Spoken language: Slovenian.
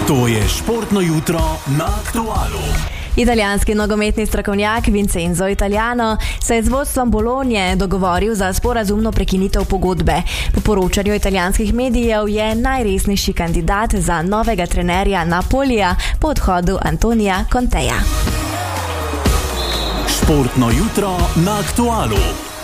To je športno jutro na Aktualu. Italijanski nogometni strokovnjak Vincenzo Italiano se je z vodstvom Bologne dogovoril za sporazumno prekinitev pogodbe. Po poročanju italijanskih medijev je najresnejši kandidat za novega trenerja Napolija po odhodu Antonija Conteja. Športno jutro na Aktualu.